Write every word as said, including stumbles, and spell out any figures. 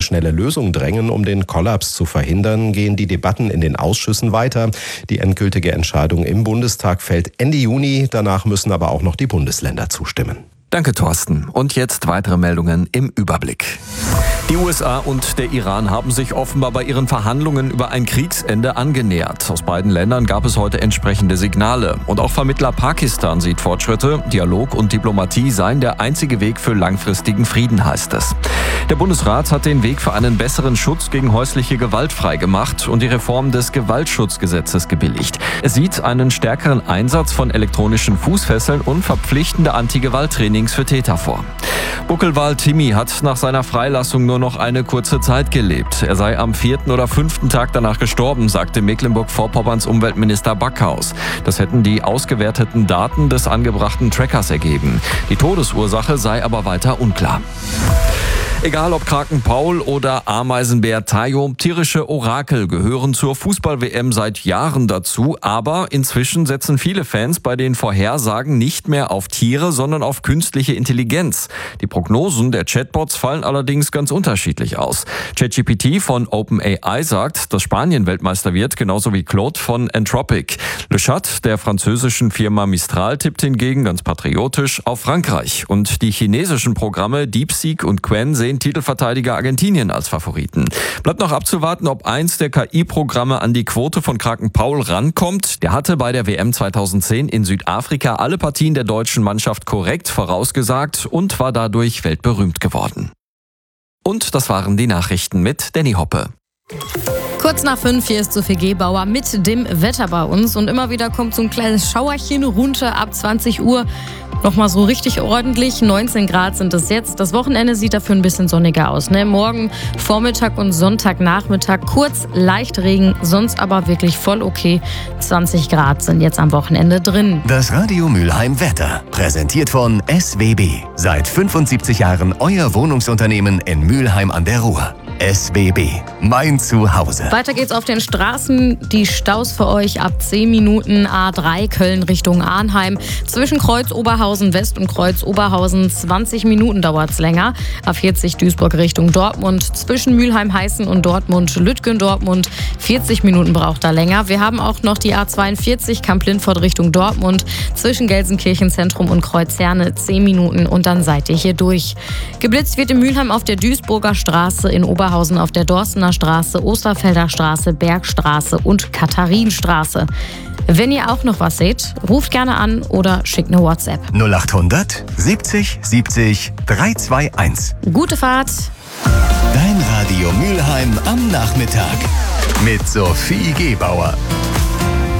schnelle Lösung drängen, um den Kollaps zu verhindern, gehen die Debatten in den Ausschüssen weiter. Die endgültige Entscheidung im Bundestag fällt Ende Juni. Danach müssen aber auch noch die Bundesländer zustimmen. Danke, Thorsten. Und jetzt weitere Meldungen im Überblick. Die U S A und der Iran haben sich offenbar bei ihren Verhandlungen über ein Kriegsende angenähert. Aus beiden Ländern gab es heute entsprechende Signale. Und auch Vermittler Pakistan sieht Fortschritte. Dialog und Diplomatie seien der einzige Weg für langfristigen Frieden, heißt es. Der Bundesrat hat den Weg für einen besseren Schutz gegen häusliche Gewalt freigemacht und die Reform des Gewaltschutzgesetzes gebilligt. Es sieht einen stärkeren Einsatz von elektronischen Fußfesseln und verpflichtende Anti-Gewalt-Trainings für Täter vor. Buckelwal Timmy hat nach seiner Freilassung nur noch eine kurze Zeit gelebt. Er sei am vierten oder fünften Tag danach gestorben, sagte Mecklenburg-Vorpommerns Umweltminister Backhaus. Das hätten die ausgewerteten Daten des angebrachten Trackers ergeben. Die Todesursache sei aber weiter unklar. Egal ob Kraken Paul oder Ameisenbär Tayo, tierische Orakel gehören zur Fußball-W M seit Jahren dazu. Aber inzwischen setzen viele Fans bei den Vorhersagen nicht mehr auf Tiere, sondern auf künstliche Intelligenz. Die Prognosen der Chatbots fallen allerdings ganz unterschiedlich aus. ChatGPT von OpenAI sagt, dass Spanien Weltmeister wird, genauso wie Claude von Anthropic. Le Chat der französischen Firma Mistral tippt hingegen ganz patriotisch auf Frankreich. Und die chinesischen Programme DeepSeek und Qwen sehen Titelverteidiger Argentinien als Favoriten. Bleibt noch abzuwarten, ob eins der K I-Programme an die Quote von Kraken Paul rankommt. Der hatte bei der W M zweitausendzehn in Südafrika alle Partien der deutschen Mannschaft korrekt vorausgesagt und war dadurch weltberühmt geworden. Und das waren die Nachrichten mit Danny Hoppe. Kurz nach fünf, hier ist Sophie Gebauer mit dem Wetter bei uns. Und immer wieder kommt so ein kleines Schauerchen runter ab zwanzig Uhr. Nochmal so richtig ordentlich. neunzehn Grad sind es jetzt. Das Wochenende sieht dafür ein bisschen sonniger aus. Ne? Morgen, Vormittag und Sonntagnachmittag kurz leicht Regen, sonst aber wirklich voll okay. zwanzig Grad sind jetzt am Wochenende drin. Das Radio Mülheim Wetter, präsentiert von S W B. Seit fünfundsiebzig Jahren euer Wohnungsunternehmen in Mülheim an der Ruhr. S W B, mein Zuhause. Weiter geht's auf den Straßen. Die Staus für euch ab zehn Minuten. A drei Köln Richtung Arnheim. Zwischen Kreuz Oberhausen West und Kreuz Oberhausen zwanzig Minuten dauert's länger. A vierzig Duisburg Richtung Dortmund. Zwischen Mülheim-Heißen und Dortmund Lütgen-Dortmund. vierzig Minuten braucht er länger. Wir haben auch noch die A zweiundvierzig Kamp-Lindfort Richtung Dortmund. Zwischen Gelsenkirchen-Zentrum und Kreuzherne zehn Minuten und dann seid ihr hier durch. Geblitzt wird in Mülheim auf der Duisburger Straße, in Oberhausen auf der Dorstener Straße, Osterfelder Straße, Bergstraße und Katharinenstraße. Wenn ihr auch noch was seht, ruft gerne an oder schickt eine WhatsApp. null achthundert siebzig siebzig dreihunderteinundzwanzig. Gute Fahrt! Dein Radio Mülheim am Nachmittag mit Sophie Gebauer.